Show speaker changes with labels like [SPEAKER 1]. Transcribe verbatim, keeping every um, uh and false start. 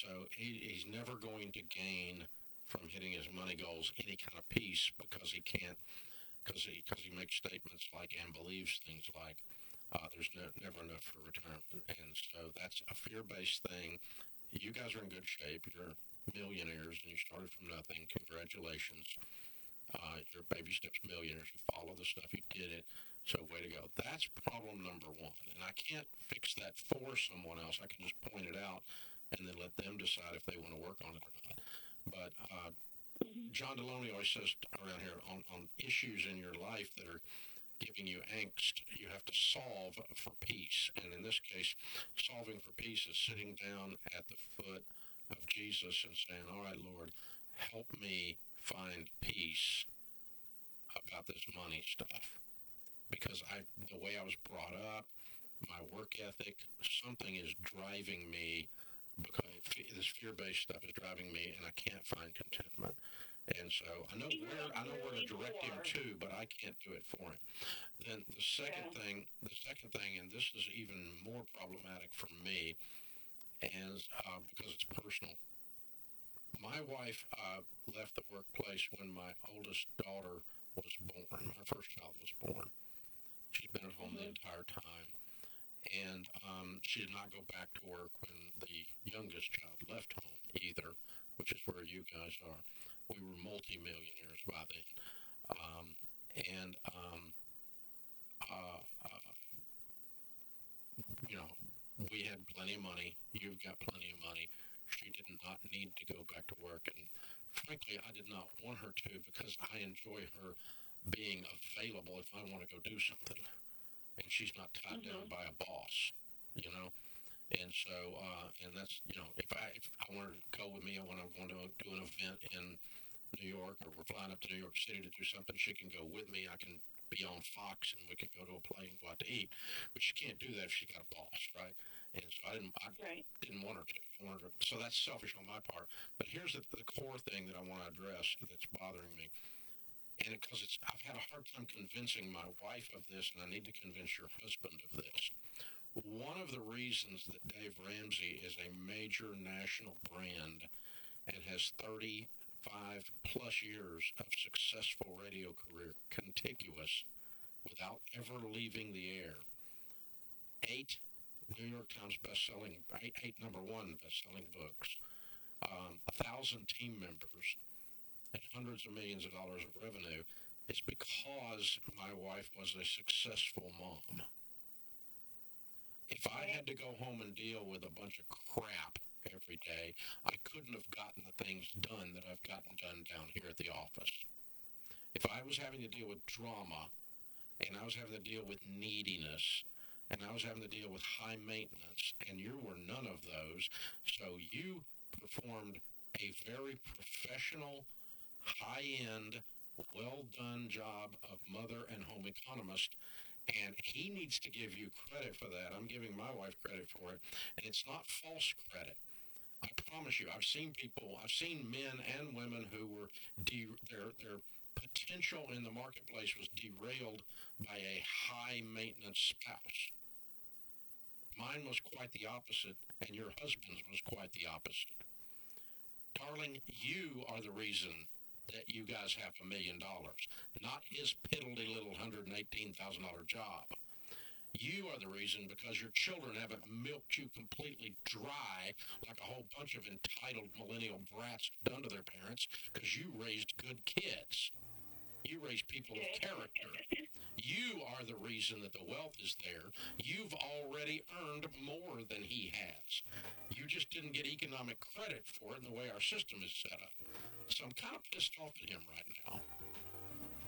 [SPEAKER 1] so he, he's never going to gain from hitting his money goals any kind of peace because he can't, because he, because he makes statements like and believes things like, uh, there's no, never enough for retirement. And so that's a fear based thing. You guys are in good shape. You're millionaires and you started from nothing. Congratulations. Uh, you're baby steps millionaires. You follow the stuff. You did it. So way to go. That's problem number one. And I can't fix that for someone else. I can just point it out and then let them decide if they want to work on it or not. But uh, John Deloney always says around here on, on issues in your life that are giving you angst, you have to solve for peace. And in this case, solving for peace is sitting down at the foot of Jesus and saying, all right, Lord, help me find peace about this money stuff. Because I, the way I was brought up, my work ethic, something is driving me because this fear-based stuff is driving me and I can't find contentment. And so I know where I know where to direct him to, but I can't do it for him. Then the second yeah. thing, the second thing, and this is even more problematic for me, and uh, because it's personal. My wife uh, left the workplace when my oldest daughter was born. My first child was born. She's been at home mm-hmm. the entire time, and um, she did not go back to work when the youngest child left home either, which is where you guys are. We were multi-millionaires by then, um, and um, uh, uh, you know, we had plenty of money. You've got plenty of money. She did not need to go back to work, and frankly, I did not want her to because I enjoy her being available if I want to go do something, and she's not tied mm-hmm. down by a boss, you know. And so, uh, and that's, you know, if I if I wanted to go with me, when I'm going to do an event in New York, or we're flying up to New York City to do something, she can go with me. I can be on Fox and we can go to a play and go out to eat. But she can't do that if she's got a boss, right? And so I didn't, I right. didn't want her to. I wanted her to. So that's selfish on my part. But here's the, the core thing that I want to address that's bothering me. And because it's, I've had a hard time convincing my wife of this, and I need to convince your husband of this. One of the reasons that Dave Ramsey is a major national brand and has thirty-five plus years of successful radio career contiguous without ever leaving the air, eight New York Times best-selling, eight, eight number one best-selling books, um, a thousand team members, and hundreds of millions of dollars of revenue, is because my wife was a successful mom. If I had to go home and deal with a bunch of crap every day, I couldn't have gotten the things done that I've gotten done down here at the office. If I was having to deal with drama, and I was having to deal with neediness, and I was having to deal with high maintenance, and you were none of those, so you performed a very professional, high-end, well-done job of mother and home economist, and he needs to give you credit for that. I'm giving my wife credit for it, and it's not false credit. I promise you, I've seen people, I've seen men and women who were, de- their, their potential in the marketplace was derailed by a high-maintenance spouse. Mine was quite the opposite, and your husband's was quite the opposite. Darling, you are the reason that you guys have a million dollars, not his piddly little one hundred eighteen thousand dollars job. You are the reason because your children haven't milked you completely dry like a whole bunch of entitled millennial brats have done to their parents, because you raised good kids. You raised people of character. You are the reason that the wealth is there. You've already earned more than he has. You just didn't get economic credit for it in the way our system is set up. So I'm kind of pissed off at him right now.